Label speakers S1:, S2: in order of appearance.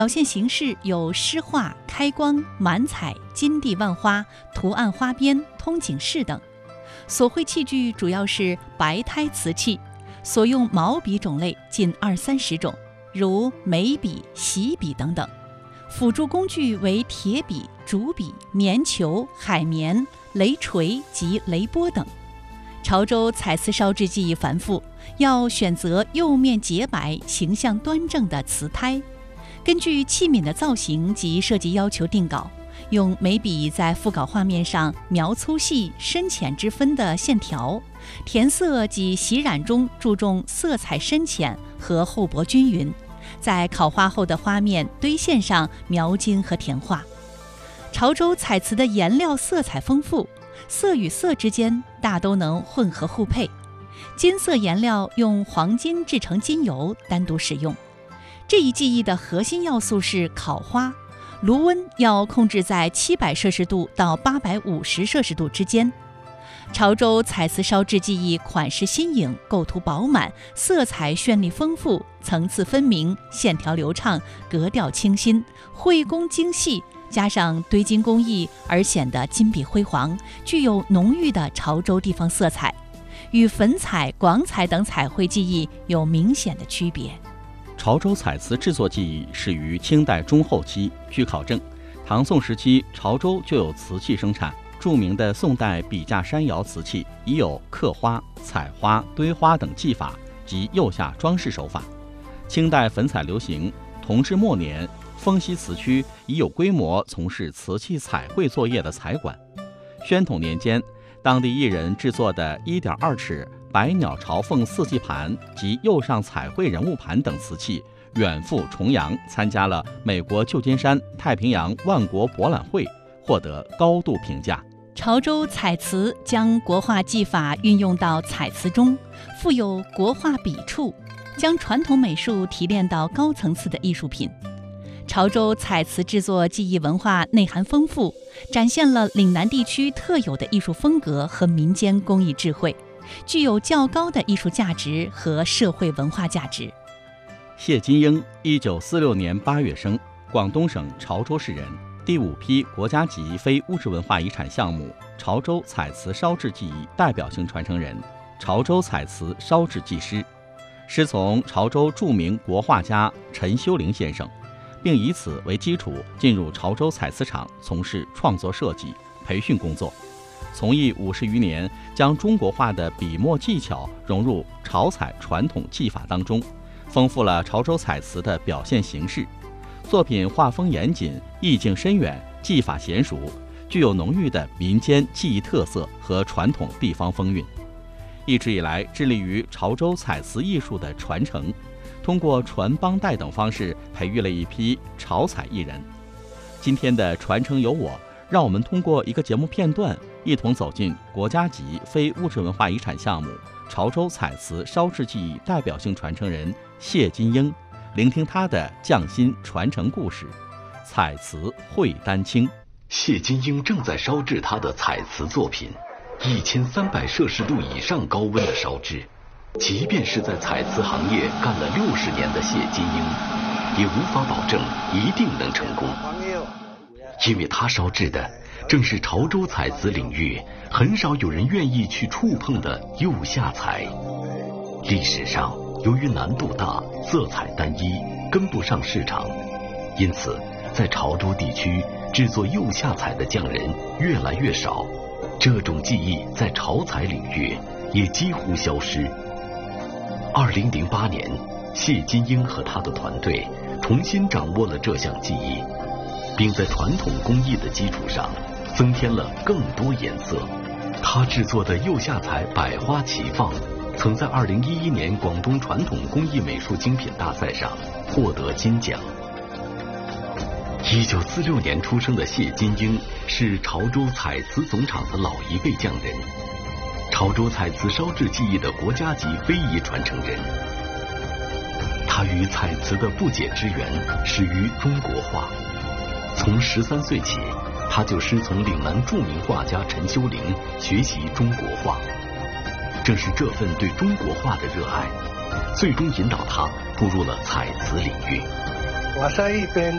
S1: 表现形式有诗画、开光、满彩、金地万花、图案花边、通景式等。所绘器具主要是白胎瓷器，所用毛笔种类近20-30种，如眉笔、洗笔等等。辅助工具为铁笔、竹笔、棉球、海绵、雷锤及雷钵等。潮州彩瓷烧制技艺繁复，要选择釉面洁白、形象端正的瓷胎，根据器皿的造型及设计要求定稿，用眉笔在复稿画面上描粗细、深浅之分的线条，填色及洗染中注重色彩深浅和厚薄均匀，在烤花后的花面堆线上描金和填画。潮州彩瓷的颜料色彩丰富，色与色之间大都能混合互配。金色颜料用黄金制成金油单独使用。这一技艺的核心要素是烤花，炉温要控制在700摄氏度到850摄氏度之间。潮州彩瓷烧制技艺款式新颖，构图饱满，色彩绚丽丰富，层次分明，线条流畅，格调清新，绘工精细，加上堆金工艺而显得金碧辉煌，具有浓郁的潮州地方色彩，与粉彩、广彩等彩绘技艺有明显的区别。
S2: 潮州彩瓷制作技艺始于清代中后期，据考证，唐宋时期潮州就有瓷器生产。著名的宋代笔架山窑瓷器已有刻花、彩花、堆花等技法及釉下装饰手法。清代粉彩流行，同治末年，丰西瓷区已有规模从事瓷器彩绘作业的彩馆。宣统年间，当地艺人制作的1.2尺百鸟朝凤四季盘及釉上彩绘人物盘等瓷器远赴重洋，参加了美国旧金山太平洋万国博览会，获得高度评价。
S1: 潮州彩瓷将国画技法运用到彩瓷中，富有国画笔触，将传统美术提炼到高层次的艺术品。潮州彩瓷制作技艺文化内涵丰富，展现了岭南地区特有的艺术风格和民间工艺智慧，具有较高的艺术价值和社会文化价值。
S2: 谢金英，1946年8月生，广东省潮州市人。第5批国家级非物质文化遗产项目潮州彩瓷烧制技艺代表性传承人，潮州彩瓷烧制技师，师从潮州著名国画家陈修龄先生，并以此为基础进入潮州彩瓷厂从事创作设计、培训工作，从艺50余年，将中国画的笔墨技巧融入潮彩传统技法当中，丰富了潮州彩瓷的表现形式。作品画风严谨，意境深远，技法娴熟，具有浓郁的民间技艺特色和传统地方风韵。一直以来致力于潮州彩瓷艺术的传承，通过传帮带等方式培育了一批潮彩艺人。今天的传承有我，让我们通过一个节目片段，一同走进国家级非物质文化遗产项目潮州彩瓷烧制技艺代表性传承人谢金英，聆听他的匠心传承故事。彩瓷会丹青。
S3: 谢金英正在烧制他的彩瓷作品，1300摄氏度以上高温的烧制，即便是在彩瓷行业干了60年的谢金英，也无法保证一定能成功，因为他烧制的正是潮州彩瓷领域很少有人愿意去触碰的釉下彩。历史上由于难度大，色彩单一，跟不上市场，因此在潮州地区制作釉下彩的匠人越来越少，这种技艺在潮彩领域也几乎消失。2008年，谢金英和他的团队重新掌握了这项技艺，并在传统工艺的基础上增添了更多颜色。他制作的釉下彩百花齐放，曾在2011年广东传统工艺美术精品大赛上获得金奖。1946年出生的谢金英是潮州彩瓷总厂的老一辈匠人，潮州彩瓷烧制技艺的国家级非遗传承人。他与彩瓷的不解之缘始于中国画，从13岁起，他就师从岭南著名画家陈修龄学习中国画。正是这份对中国画的热爱，最终引导他步入了彩瓷领域。
S4: 我在一边